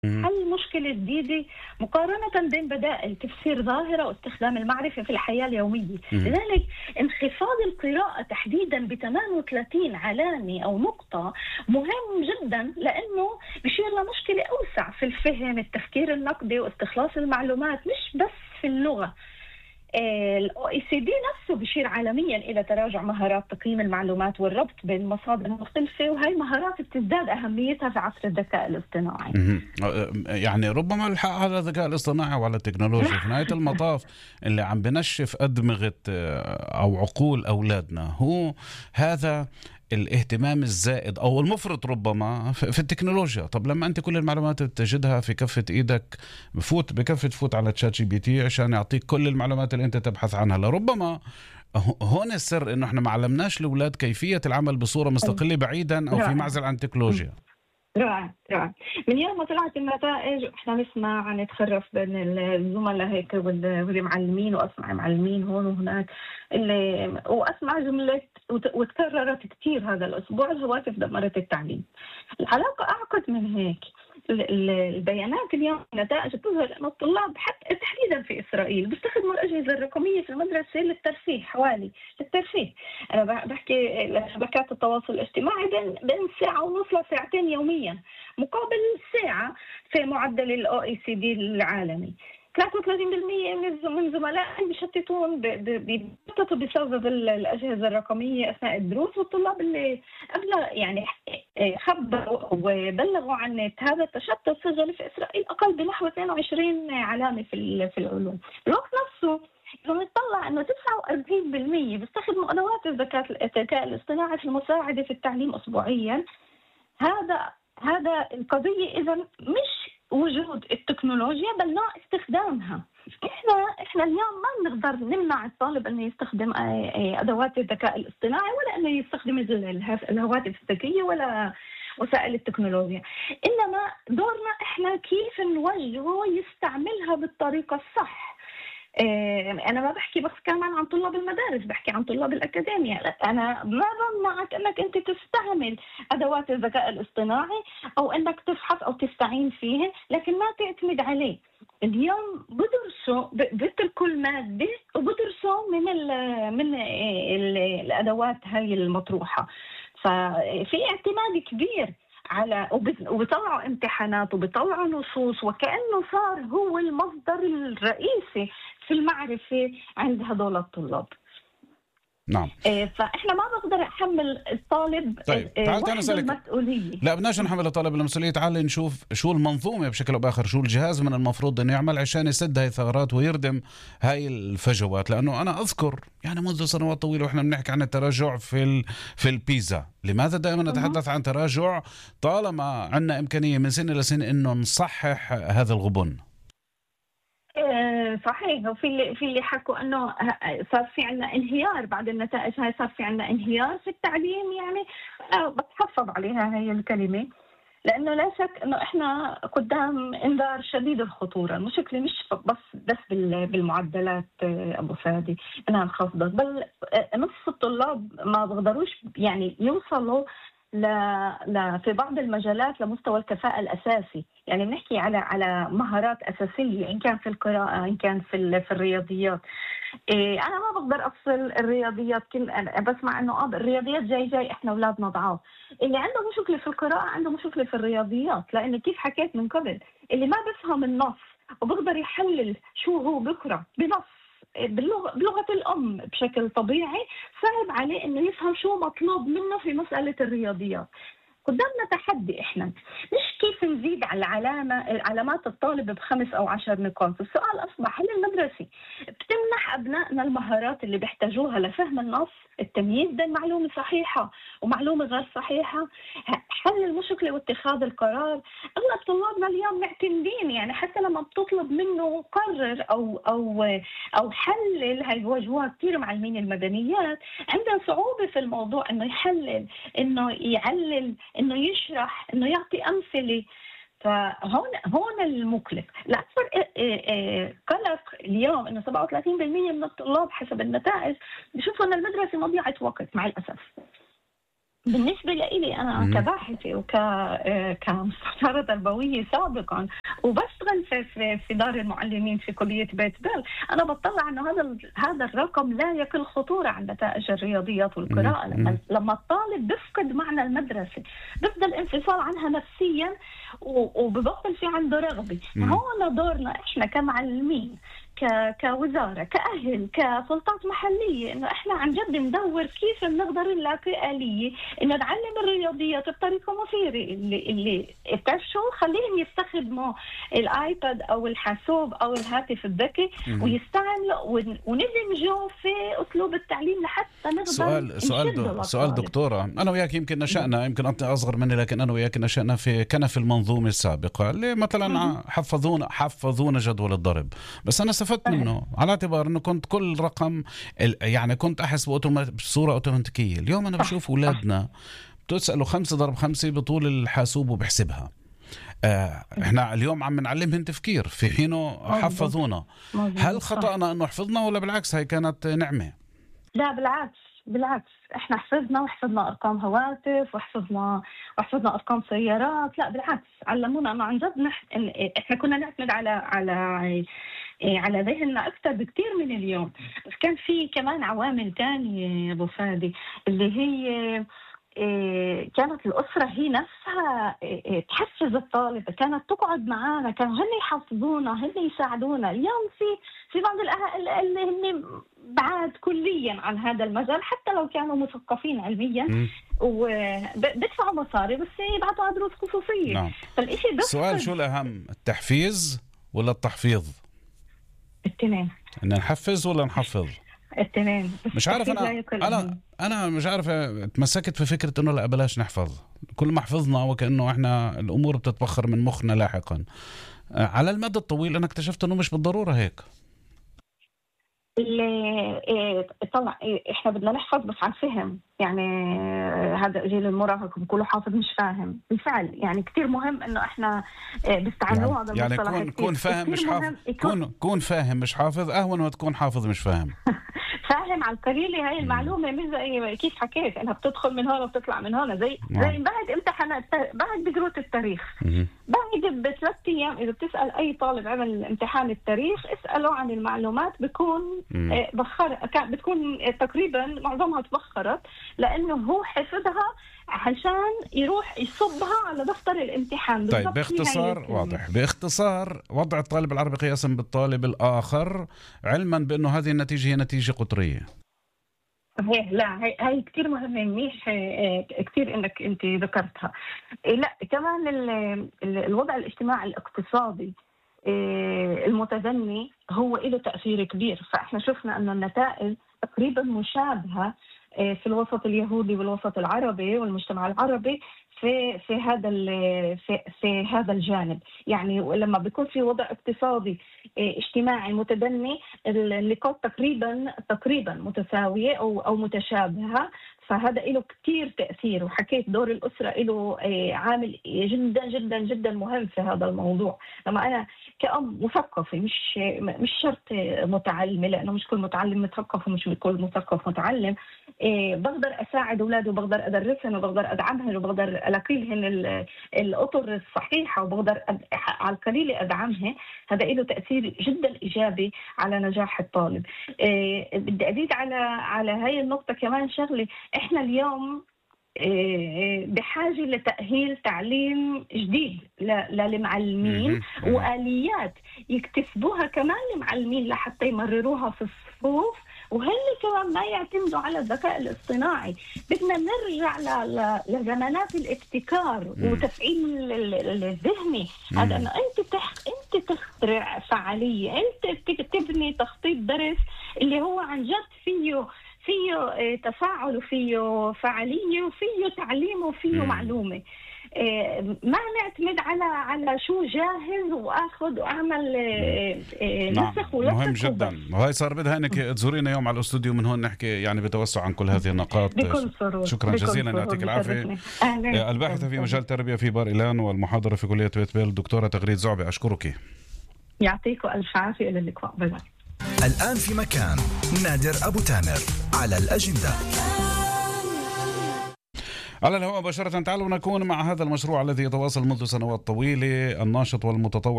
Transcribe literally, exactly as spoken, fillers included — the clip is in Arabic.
مهم. حل مشكلة جديدة مقارنة بين بدائل تفسير ظاهرة واستخدام المعرفة في الحياة اليومية. مهم. لذلك انخفاض القراءة تحديدا ب ثمانية وثلاثين علامة أو نقطة مهم جدا، لأنه بشير لمشكلة أوسع في الفهم، التفكير النقدي واستخلاص المعلومات، مش بس في اللغة. الاو اي سي دي نفسه بشير عالميا الى تراجع مهارات تقييم المعلومات والربط بين المصادر المختلفه، وهي مهارات بتزداد اهميتها في عصر الذكاء الاصطناعي. مهم. آه، يعني ربما الحق على الذكاء الاصطناعي وعلى التكنولوجيا في نهاية المطاف اللي عم بنشف أدمغة آه، أو عقول أولادنا هو هذا الاهتمام الزائد أو المفرط ربما في في التكنولوجيا. طب لما أنت كل المعلومات بتجدها في كفة إيدك، بفوت بكفة تفوت على تشات جي بي تي عشان يعطيك كل المعلومات اللي أنت تبحث عنها، لربما ه- هون السر إنه إحنا ما علمناش الأولاد كيفية العمل بصورة مستقلة بعيدا أو في رائع. معزل عن التكنولوجيا. رائع رائع. من يوم ما طلعت النتائج احنا نسمع عن نتخرف بين الزملاء هيك وال- والمعلمين، واسمع معلمين هون وهناك اللي واسمع جمله وت- وتكررت كثير هذا الاسبوع: الهواتف دمرت التعليم. العلاقه اعقد من هيك. ال- ال- البيانات اليوم، النتائج بتظهر انه الطلاب حتى تحديدا في اسرائيل بيستخدموا الاجهزه الرقميه في المدرسه للترفيه، حوالي للترفيه. انا بح- بحكي شبكات التواصل الاجتماعي بين بين ساعه ونص لساعتين يوميا، مقابل ساعه في معدل الاو اي سي دي العالمي. ثلاثة وثلاثين بالمئة من الز- من زملائي بيشتتون ب- ب- بيشتتوا بسبب ال- الاجهزه الرقميه اثناء الدروس، والطلاب اللي قبل يعني خبروا وبلغوا عن هذا التشتت سجل في اسرائيل اقل بنحو اثنين وعشرين علامه في ال- في العلوم. الوقت نفسه لو نطلع انه تسعة وأربعين بالمئة بيستخدموا ادوات الذكاء الذكاء الاصطناعي في المساعده في التعليم اسبوعيا. هذا هذا القضيه اذا مش وجود التكنولوجيا بل نوع استخدامها. احنا احنا اليوم ما بنقدر نمنع الطالب انه يستخدم آه، آه، ادوات الذكاء الاصطناعي، ولا انه يستخدم ال- الهف- الهواتف الذكيه ولا وسائل التكنولوجيا. انما دورنا احنا كيف نوجهه يستعملها بالطريقه الصح. آه، انا ما بحكي بس كمان عن طلاب المدارس، بحكي عن طلاب الاكاديميا. انا ما بمنعك انك انت تستعمل ادوات الذكاء الاصطناعي او انك تفحص او تستعين فيه، لكن ما تعتمد عليه. اليوم بدرسوا ب- بيتركوا الماده وبدرسوا من ال من ال الادوات هاي المطروحه. ففي اعتماد كبير على وبت- وبيطلعوا امتحانات وبيطلعوا نصوص، وكأنه صار هو المصدر الرئيسي في المعرفة عند هدول الطلاب. نعم. إيه، فإحنا ما بقدر أحمل الطالب طيب إيه، تعال تعال وحده نسألك. المسؤولية. لا بدناش نحمل الطالب المسؤولية، تعال نشوف شو المنظومة بشكل أو بآخر، شو الجهاز من المفروض أنه يعمل عشان يسد هاي الثغرات ويردم هاي الفجوات. لأنه أنا أذكر يعني منذ سنوات طويلة وإحنا بنحكي عن التراجع في ال... في البيزا. لماذا دائما مهم. نتحدث عن تراجع طالما عندنا إمكانية من سنة لسنة أنه نصحح هذا الغبن؟ إيه، صحيح. وفي اللي في اللي حكوا انه ه- صار في عندنا انهيار بعد النتائج هاي، صار في عندنا انهيار في التعليم. يعني انا بتحفظ عليها هي الكلمه، لانه لا شك انه احنا قدام انذار شديد الخطوره. المشكله مش بس بس بال- بالمعدلات آه، ابو فادي انها انخفضت، بل آه، نصف الطلاب ما بيقدروش يعني يوصلوا ل... ل... في بعض المجالات لمستوى الكفاءة الأساسي. يعني بنحكي على على مهارات أساسية، إن كان في القراءة إن كان في ال... في الرياضيات. إيه، أنا ما بقدر أفصل الرياضيات. كل أنا بسمع إنه آه الرياضيات جاي جاي إحنا أولادنا ضعاف. اللي عنده مشكلة في القراءة عنده مشكلة في الرياضيات، لأن كيف حكيت من قبل اللي ما بفهم النص وبقدر يحلل شو هو بقرأ بنص باللغة, بلغة الأم بشكل طبيعي، صعب عليه إنه يفهم شو مطلوب منه في مسألة الرياضيات. قدامنا تحدي إحنا، مش كيف نزيد على العلامة علامات الطالب بخمس أو عشر نقاط. السؤال أصبح هل المدرسة بتمنح أبنائنا المهارات اللي بيحتاجوها لفهم النص، التمييز بين معلومة صحيحة ومعلومة غير صحيحة، حل المشكلة واتخاذ القرار. أغلب طلابنا اليوم معتمدين، يعني حتى لما بتطلب منه قرر أو أو أو حلل، هاي بيواجهوها كثير معلمين المدنيات، عندها صعوبة في الموضوع إنه يحلل، إنه يعلل، إنه يشرح، إنه يعطي أمثلة. فهون هون المقلق الأكثر قلق اليوم إنه سبعة وثلاثين بالمئة من الطلاب حسب النتائج بيشوفوا إن المدرسة مضيعة وقت، مع الأسف. بالنسبة لي أنا مم. كباحثة وك كمستشارة تربوية سابقا وبشتغل في في في دار المعلمين في كلية بيت بيل، أنا بطلع إنه هذا ال- هذا الرقم لا يقل خطورة عن نتائج الرياضيات مم. والقراءة. لما مم. لما الطالب بيفقد معنى المدرسة، بيفضل انفصال عنها نفسيا و- وببطل في عنده رغبة. مم. هون دورنا إحنا كمعلمين، ك- كوزارة، كأهل، كسلطات محلية، إنه إحنا عن جد ندور كيف بنقدر نلاقي آلية إنه نعلم الرياضيات بطريقة مثيرة. اللي اللي بتعرف شو، خليهم يستخدموا الآيباد أو الحاسوب أو الهاتف الذكي مم. ويستعملوا ون- وندمجوا في أسلوب التعليم لحتى نقدر سؤال سؤال نشده دو سؤال للطالب. دكتورة، أنا وياك يمكن نشأنا، يمكن أنت أصغر مني، لكن أنا وياك نشأنا في كنف المنظومة السابقة اللي مثلا مهم. حفظونا حفظونا جدول الضرب. بس أنا استفدت صحيح. منه على اعتبار أنه كنت كل رقم ال- يعني كنت أحس بأوتوما- بصورة أوتوماتيكية. اليوم أنا صح بشوف صح أولادنا بتسأله خمسة ضرب خمسة بطول الحاسوب وبحسبها. آه، احنا اليوم عم نعلمهم تفكير في حينه مظبوط حفظونا. هل مظبوط صح. خطأنا أنه حفظنا ولا بالعكس هاي كانت نعمة؟ لا بالعكس، بالعكس احنا حفظنا وحفظنا ارقام هواتف وحفظنا وحفظنا ارقام سيارات. لا بالعكس، علمونا انه عن جد نح... إن- احنا كنا نعتمد على على إيه، على ذهننا اكثر بكثير من اليوم. بس كان في كمان عوامل تانية يا ابو فادي، اللي هي إيه، كانت الأسرة هي نفسها إيه، إيه، تحفز الطالب، كانت تقعد معانا، كانوا هن يحفظونا، هن يساعدونا. اليوم في في بعض الأهل اللي هن بعاد كليا عن هذا المجال، حتى لو كانوا مثقفين علميا مم. وبدفعوا مصاري بس يبعثوا على دروس خصوصية. نعم. فالإشي السؤال شو بفقد الأهم، التحفيز ولا التحفيظ؟ التنين. إن نحفز ولا نحفظ؟ التنين، بس مش عارف. التحفيز لا أنا يقل أنا أهمية. أنا مش عارف، تمسكت في فكرة إنه لا بلاش نحفظ. كل ما حفظنا وكأنه إحنا الأمور بتتبخر من مخنا لاحقا. آه، على المدى الطويل أنا اكتشفت إنه مش بالضرورة هيك. اللي إيه، طلع إيه، احنا بدنا نحفظ بس عن فهم. يعني آه، هذا جيل المراهق بكله حافظ مش فاهم. بالفعل يعني كتير مهم انه احنا آه، بيستعملوه يعني هذا يعني المصطلح كون كتير كون فاهم كتير مش حافظ، مهم يكون كون كون فاهم مش حافظ أهون ما تكون حافظ مش فاهم. فاهم على القليلة. هاي مم. المعلومة مش زي كيف حكيت انها بتدخل من هون وبتطلع من هون، زي نعم. زي بعد امتحانات، بعد بقروة التاريخ، مم. بعد بثلاث ايام اذا بتسال اي طالب عمل امتحان التاريخ اساله عن المعلومات بكون مم. آه، بخر كان بتكون آه، تقريبا معظمها تبخرت، لانه هو حفظها عشان يروح يصبها على دفتر الامتحان. طيب بالضبط هي هاي باختصار الكلمة. واضح، باختصار وضع الطالب العربي قياسا بالطالب الآخر، علما بأنه هذه النتيجة هي نتيجة قطرية. صحيح. لا هي هي كثير مهمه، منيح آه، كثير انك انت ذكرتها. آه، لا كمان ال- ال- الوضع الاجتماعي الاقتصادي آه، المتدني هو له تاثير كبير. فاحنا شفنا انه النتائج تقريبا مشابهه آه، في الوسط اليهودي والوسط العربي والمجتمع العربي في في هذا ال- في في هذا الجانب. يعني لما بيكون في وضع اقتصادي آه، اجتماعي متدني، النقاط تقريبا تقريبا متساويه او او متشابهه. فهذا له كثير تاثير، وحكيت دور الاسره له آه، عامل جدا جدا جدا مهم في هذا الموضوع. لما انا كأم مثقفه، مش مش شرط متعلمه، لانه مش كل متعلم مثقف ومش كل مثقف متعلم، إيه بقدر اساعد اولادي وبقدر ادرسهم وبقدر ادعمهم وبقدر الاقي لهم ال- الاطر الصحيحه وبقدر أد... على القليل ادعمها. هذا له تاثير جدا ايجابي على نجاح الطالب. إيه بدي ازيد على على هاي النقطه كمان شغله. احنا اليوم إيه بحاجه لتاهيل تعليم جديد ل- للمعلمين، مهم. مهم. واليات يكتسبوها كمان المعلمين لحتى يمرروها في الصفوف، وهن كمان ما يعتمدوا على الذكاء الاصطناعي. بدنا نرجع ل- ل- لزمانات الابتكار مم. وتفعيل ال- ال- الذهني. مم. هذا انه انت تخ... انت تخترع فعاليه، انت ت- تبني تخطيط درس اللي هو عن جد فيه فيه آه، تفاعل وفيه فعاليه وفيه تعليم وفيه مم. معلومه. آه، ما نعتمد على على شو جاهز واخذ واعمل آه، آه، نعم، نسخ مهم ولصق جدا. وبس. وهي صار بدها انك تزورينا يوم على الاستوديو، من هون نحكي يعني بتوسع عن كل هذه النقاط. بكل سرور. شكرا بكل جزيلا، سرور. يعطيك العافيه. بشرفني. أهلاً. الباحثة في مجال التربية في بار إيلان والمحاضرة في كلية بيت بيل دكتورة تغريد زعبي، أشكرك. يعطيكم الف عافيه، الى اللقاء. باي باي. الآن في مكان نادر أبو تامر على الأجندة. على الهواء مباشرة. تعالوا نكون مع هذا المشروع الذي يتواصل منذ سنوات طويلة. الناشط والمتطوع